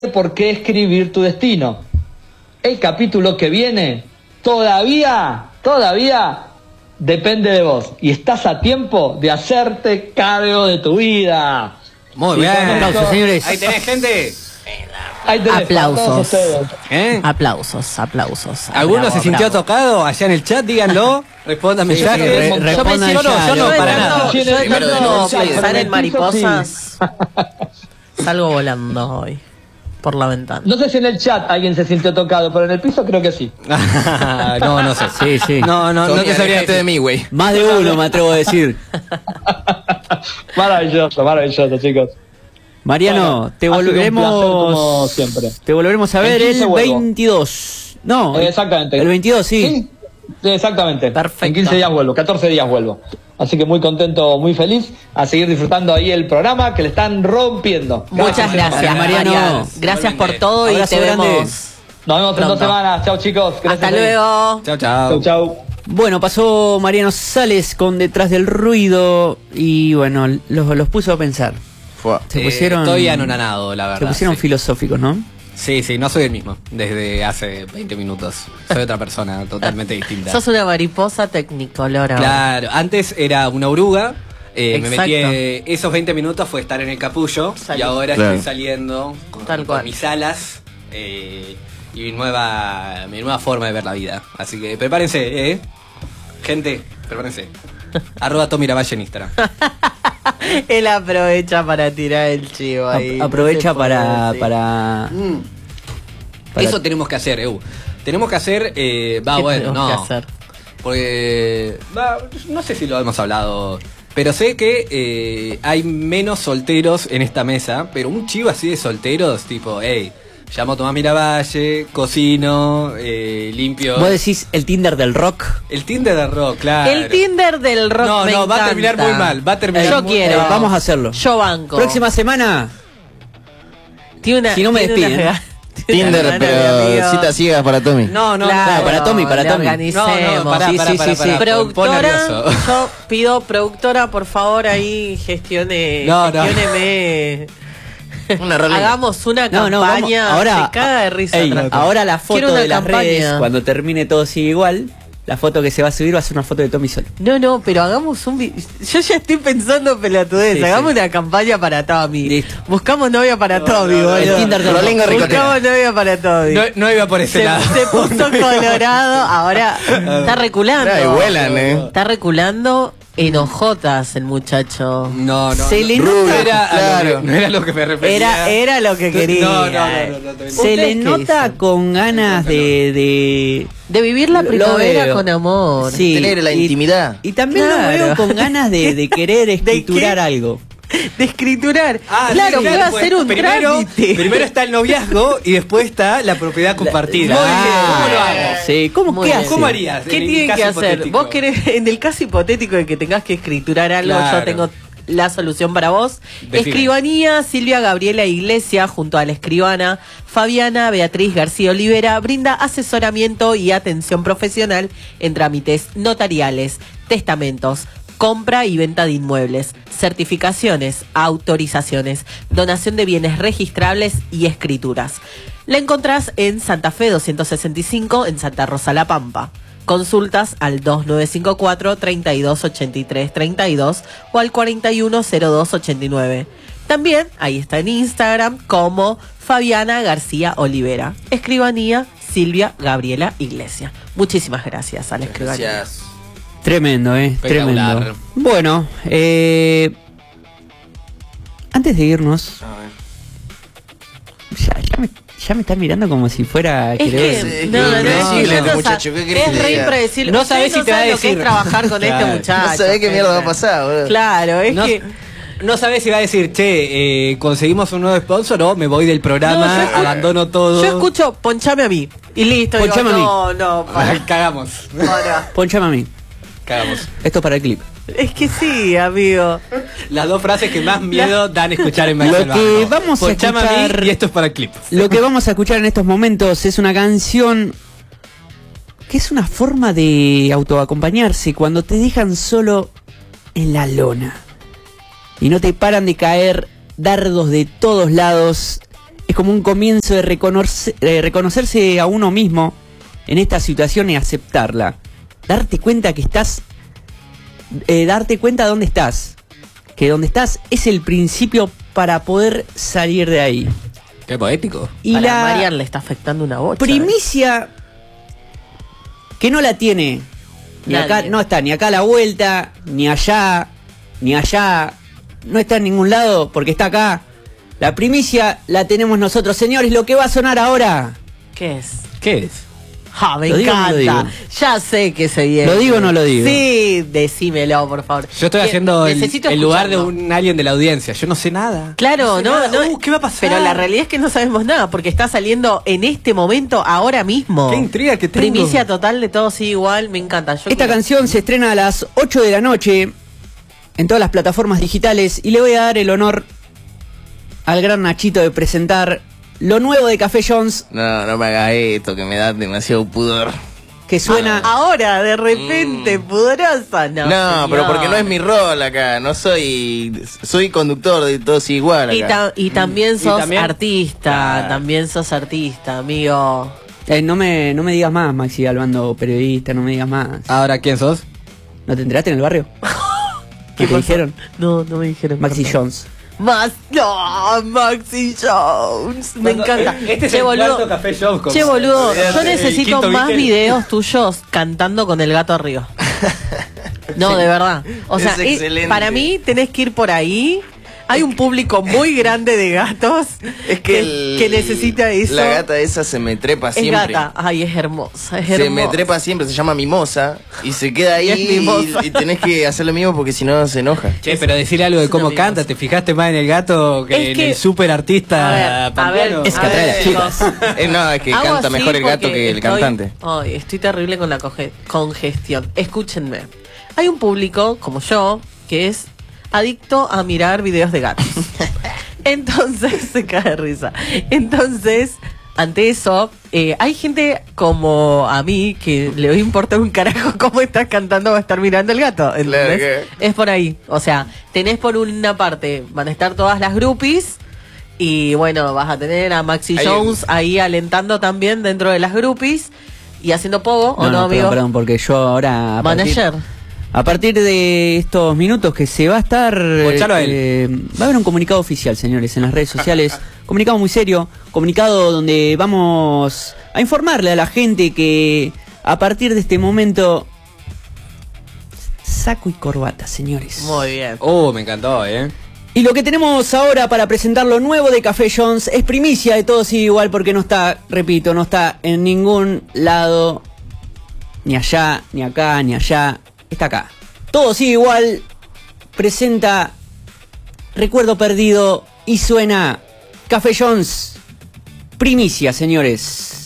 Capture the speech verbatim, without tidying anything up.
por qué escribir tu destino. El capítulo que viene todavía, todavía depende de vos. Y estás a tiempo de hacerte cargo de tu vida. Muy y bien, aplausos, señores. Ahí tenés, gente. Ahí tenés, Aplausos. ¿Eh? Aplausos, aplausos. ¿Alguno Bravo, se sintió bravo. tocado? Allá en el chat, díganlo. Respondan Sí, mensajes. sí, re- yo me respondan yo no, ya, yo no, lo- para yo nada. Yo de Primero tanto denuncia y pensar después- en mariposas, salgo volando hoy por la ventana. No sé si en el chat alguien se sintió tocado, pero en el piso creo que sí. no, no sé. Sí, sí. No, no, no Tommy, te sabría alejate de decir. mí, güey. Más de uno me atrevo a decir. Maravilloso, maravilloso, chicos. Mariano, Bueno, te ha sido un placer como volveremos siempre. Te volveremos a El ver quince el vuelvo. veintidós. No, Eh, exactamente. El veintidós, sí. Sí, exactamente. Perfecto. En quince días vuelvo, catorce días vuelvo. Así que muy contento, muy feliz a seguir disfrutando ahí el programa que le están rompiendo. Muchas gracias, Mariano. Mariano. Gracias por todo y Abrazo te grande. vemos. Nos vemos en Pronto. dos semanas. Chau, chicos. Gracias, Hasta Eri. luego. Chao, chao. Chau, chau. Bueno, pasó Mariano Sales con Detrás del Ruido y bueno, los, los puso a pensar. Fue. Se Eh, pusieron. Estoy anonanado, la verdad. Se pusieron sí. filosóficos, ¿no? Sí, sí, no soy el mismo desde hace veinte minutos. Soy otra persona totalmente distinta. Sos una mariposa tecnicolor ahora. Claro, antes era una oruga. eh, me Exacto. metí eh, esos veinte minutos fue estar en el capullo Salí. y ahora Claro. estoy saliendo con, Tal con cual. mis alas eh, y mi nueva mi nueva forma de ver la vida. Así que prepárense, eh. Gente, prepárense. Arroba Tommy Lavalle en Instagram. Él aprovecha para tirar el chivo ahí. A- aprovecha No se puede para, decir. para, Mm. Para- Eso tenemos que hacer, Eu. Tenemos que hacer. Eh, va, ¿Qué bueno, tenemos no. que hacer? Porque. Va, no sé si lo hemos hablado. Pero sé que eh, hay menos solteros en esta mesa. Pero un chivo así de solteros, tipo, hey, llamo a Tomás Miravalle, cocino, eh, limpio. Vos decís el Tinder del rock. El Tinder de rock, claro. El Tinder del rock. No, me no, va a encanta. terminar muy mal. Va a terminar Yo muy quiero. Eh, vamos a hacerlo. Yo banco. Próxima semana. Tiene una, Si no me tiene una despiden. gana- tiene una Tinder, gana de pero amigo. citas ciegas para Tommy. No, no, Claro, no. para Tommy, para le Tommy. organicemos. No, no, pará, Sí, pará, sí, pará, sí, pará. sí. Pon- pon Productora, nervioso. yo pido, productora, por favor, ahí gestione, No, no. gestióneme. Una roleta. Hagamos una No, no, vamos. campaña. Ahora, se caga de risa. ey, atrás. ahora la Quiero foto una de las campaña. redes, cuando termine todo sigue igual, la foto que se va a subir va a ser una foto de Tommy solo. No, no, pero hagamos un... vi- Yo ya estoy pensando pelotudez. Sí, hagamos sí. una campaña para Tommy. Listo. Buscamos novia para Tommy, no, no, boludo. el Tinder de Rolingo Ricotera. Buscamos novia para Tommy. No, no iba por ese se, lado. se puso colorado, ahora está reculando. Ay, vuelan, eh. Está reculando enojotas el muchacho. No, no. Se no. le No nota- era, a lo claro. que, no era lo que me refería. Era, era lo que quería. No, no, no, no, no, te- Se le qué nota dicen? con ganas de, de De vivir la Lo primavera veo. con amor. Sí, Tener la y- intimidad. Y también Claro. lo veo con ganas de, de querer escriturar qué? algo. De escriturar. Ah, claro, sí, puede pues, hacer un primero, trámite. primero está el noviazgo y después está la propiedad compartida. Muy bien. ¿Cómo lo hago? Sí, ¿cómo Muy qué bien. hace? ¿Cómo harías? ¿Qué en el tienen caso que hacer? hipotético? Vos querés, en el caso hipotético de que tengas que escriturar algo, Claro. yo tengo la solución para vos. Define. Escribanía Silvia Gabriela Iglesia junto a la escribana Fabiana Beatriz García Olivera brinda asesoramiento y atención profesional en trámites notariales, testamentos, compra y venta de inmuebles, certificaciones, autorizaciones, donación de bienes registrables y escrituras. La encontrás en Santa Fe doscientos sesenta y cinco, en Santa Rosa La Pampa. Consultas al dos nueve cinco cuatro, treinta y dos ochenta y tres treinta y dos o al cuarenta y uno cero dos ochenta y nueve. También ahí está en Instagram como Fabiana García Olivera. Escribanía Silvia Gabriela Iglesia. Muchísimas gracias a la escribanía. Gracias. Tremendo, eh, Espectacular. tremendo. Bueno, eh, antes de irnos, A ver. ya, ya me, ya me están mirando como si fuera... Es querer- que, Sí, no, no, impredecible no, este nosotros, muchacho, ¿qué querés que es te re diga? impredecible. No sabés Ustedes si te va a saben lo que decir. es trabajar con Claro. este muchacho. No sabés qué mierda va a gente. pasar, boludo. Claro, es No, que... no sabés si va a decir, che, eh, conseguimos un nuevo sponsor o me voy del programa, No, yo escu- abandono todo. Yo escucho, ponchame a mí. Y listo. digo, Ponchame a mí. no, no, para, Cagamos. para. Ponchame a mí. Cagamos. Esto es para el clip. Es que sí, amigo. Las dos frases que más miedo dan escuchar en Lo Maíz del que Banco. vamos a Ponchame a mí escuchar- y esto es para el clip. Lo que vamos a escuchar en estos momentos es una canción que es una forma de autoacompañarse cuando te dejan solo en la lona y no te paran de caer dardos de todos lados es como un comienzo de reconocer, de reconocerse a uno mismo en esta situación y aceptarla. Darte cuenta que estás, eh, darte cuenta de dónde estás, que donde estás es el principio para poder salir de ahí. Qué poético. Y Para la Marian le está afectando una bocha. primicia que no la tiene ni Nadie. acá, no está ni acá a la vuelta, ni allá, ni allá, no está en ningún lado porque está acá. La primicia la tenemos nosotros, señores. Lo que va a sonar ahora, ¿Qué es? ¿Qué es? Ah, me ¿Lo digo o no lo encanta. digo? Ya sé que se viene. ¿Lo digo o no lo digo? Sí, decímelo, por favor. Yo estoy Que haciendo el, necesito el lugar de escucharlo. un alien de la audiencia. Yo no sé nada. Claro, sé no, nada. no. Uh, ¿qué va a pasar? Pero la realidad es que no sabemos nada, porque está saliendo en este momento, ahora mismo. Qué intriga que tengo. Primicia total de todo, sí, igual, me encanta. Yo esta quiero- canción se estrena a las ocho de la noche en todas las plataformas digitales y le voy a dar el honor al gran Nachito de presentar lo nuevo de Café Jones, No, no me hagas esto, que me da demasiado pudor. que suena... Ahora, de repente, Mm. pudorosa, no. No, señor. pero porque no es mi rol acá. No soy. Soy conductor de Todos Igual Y, acá. ta- y también ¿Y sos también? artista, Claro. también sos artista, amigo. Eh, no, me, no me digas más, Maxi Albando, periodista, no me digas más. Ahora, ¿quién sos? ¿No te enteraste en el barrio? ¿Qué te pasó? dijeron? No, no me dijeron. Maxi perdón. Jones. Más, no, Maxi Jones. Me Cuando- encanta. Este es Che, el boludo. cuarto Café Jones. con- Che, boludo, yo el necesito quinto más Beatle. videos tuyos cantando con el gato arriba. No, de verdad. O sea, Es es- excelente. para mí tenés que ir por ahí. Hay un público muy grande de gatos Es que, el- que necesita eso. La gata esa se me trepa es siempre. gata. Ay, es hermosa, es Se hermosa. me trepa siempre, se llama Mimosa. Y se queda ahí Y es y, mimosa. y tenés que hacer lo mismo porque si no se enoja. Che, pero decir algo de Es cómo una canta. mimosa. ¿Te fijaste más en el gato que Es en que- el super artista A ver, a ver, pampeano? Es que a atrae a ver, las chicos. chicas. Eh, no, es que Hago canta así mejor el gato porque que el estoy- cantante. Ay, estoy terrible con la conge- congestión. Escúchenme. Hay un público, como yo, que es adicto a mirar videos de gatos. Entonces, se cae de risa. Entonces, ante eso, eh, hay gente como a mí que le va a importar un carajo cómo estás cantando, va a estar mirando el gato. ¿Entendés? Claro Es por ahí. O sea, tenés por una parte, van a estar todas las groupies. Y bueno, vas a tener a Maxi Hay Jones ahí alentando también dentro de las groupies y haciendo pogo, ¿o no, amigo? Perdón, perdón, porque yo ahora... a partir- Manager. A partir de estos minutos que se va a estar... Ponchalo a él. eh, va a haber un comunicado oficial, señores, en las redes sociales. Comunicado muy serio. Comunicado donde vamos a informarle a la gente que a partir de este momento... Saco y corbata, señores. Muy bien. Oh, me encantó, ¿eh? Y lo que tenemos ahora para presentar lo nuevo de Café Jones es primicia de todos y igual porque no está, repito, no está en ningún lado, ni allá, ni acá, ni allá, está acá. Todo sigue igual, presenta Recuerdo Perdido y suena Café Jones, primicia, señores.